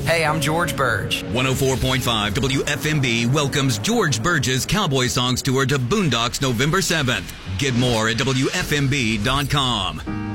Hey, I'm George Burge. 104.5 WFMB welcomes George Burge's Cowboy Songs Tour to Boondocks November 7th. Get more at WFMB.com.